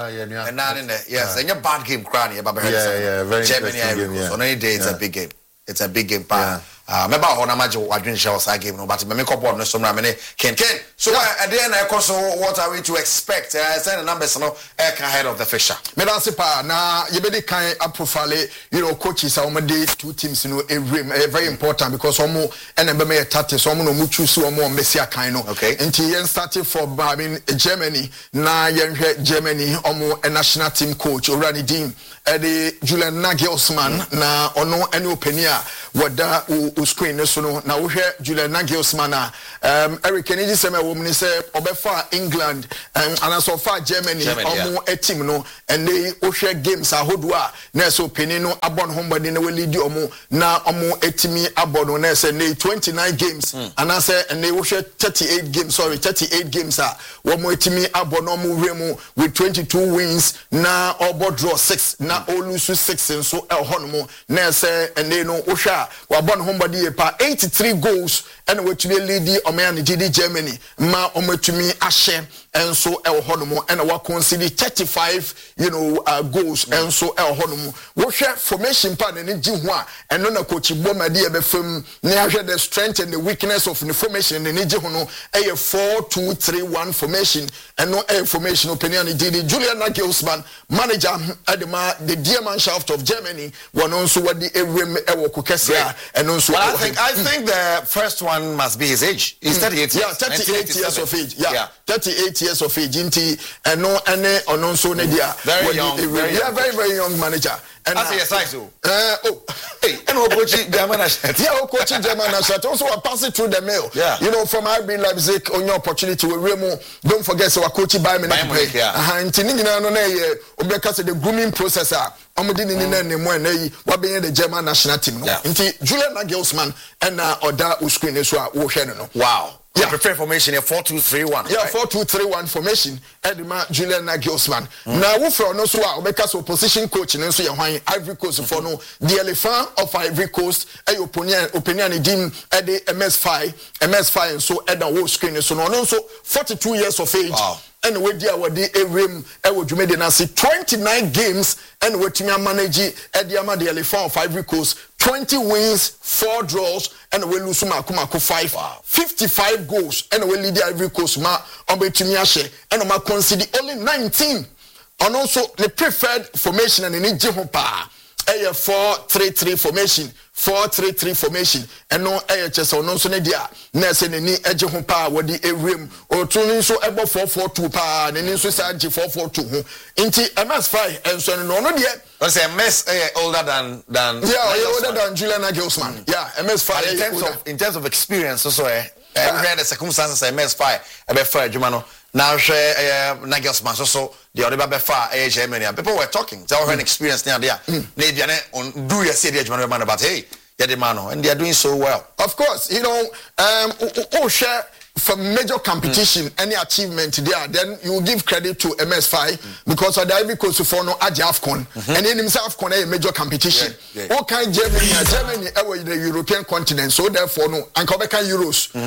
And now in there, yes, and your bad game crying about very Germany. On any day, it's a big game. It's a big game. Remember how much I didn't show us game, but me make up on some ramene. Ken. So at the end, what are we to expect? I send the numbers ahead of the fixture. Me that's pa na you be kind of profile, coaches are already two teams, very important because omo and me tate so omo no mu choose omo Messi kind of. Okay. Until yen started from Germany, na yen Germany omo a national team coach Orani Dean. The Julian Nagelsmann na ono any opinion wada u screen so no na wo hwe Julian Nagelsmann Eric Kennedy say me woman say obefa England and so far Germany omo a team no and they wo hwe games ahodo a na so opinion no abon homebody na we lead omo na omo etimi abon na say 29 games and I say and they wo hwe 38 games a wo mo etimi abon omo remu with 22 wins na obo draw 6 na all lose 6 and so honomo na say and they no ohwa wa bon homebody pa 83 goals and we to be lead oman GD Germany ma omatumi ahye and so honomo and we consider 35 goals and so honomo wo hwe formation pa na gi ho a and no coach Bomadi be fam na hwe the strength and the weakness of the formation na gi ho no 4-2-3-1 formation and no formation opinion GD Julian Nagelsmann manager adema the dear Mannschaft of Germany one also what the and also I think the first one must be his age. He's 38 years. 38 years of age. Yeah. 38 years of age. And no and also very young. Very young manager. And I say yes, I do. Hey, and we're coaching German national. Yeah, we're coaching German national. Also, I pass it through the mail. Yeah. From RB Leipzig on your opportunity with Remo. Don't forget, so we're coaching Bayern Munich. Yeah. And the grooming process. I'm doing the German national team. Julian Nagelsmann and Oda screen is what wow. Yeah, prefer formation 4-2-3-1. Yeah, 4-2-3-1 formation. Edema Julian Nagelsmann. Now, we for no so because opposition coach and so Ivory Coast for no the elephant of Ivory Coast. Opinion dim at the MS5 and so at the whole screen so no also 42 years of age. Wow. And we dear what the rim would you made in 29 games and what you manage at the elephant of Ivory Coast. 20 wins, 4 draws, and we lose Kumako 5. Wow. 55 goals, and we lead the Ivory Coast ma on Betimiashe, and ma consider only 19. And also the preferred formation and in Jihopa. A 4-3-3 formation, 4-3-3 formation, and no AHS or no Sonedia, Nelson and Ejihopa, what the rim or tuning so above 4-4-2 pa, and in society 4-4-2. Into MS5 and so no yet. I say MS older than older than Julian Nagelsmann. Yeah, MS5 in terms of experience also we had the circumstances MS5 about for Jumano. Now Nagelsmann so the other far Germany. People were talking. They already experienced near there. Maybe on do you see the German about hey, and they are doing so well. Of course, share from major competition, any achievement there, then you will give credit to MS5 because of the Ivory Coast for no AFCON and in himself a major competition. What kind Germany, the European continent, so therefore no, and Euros.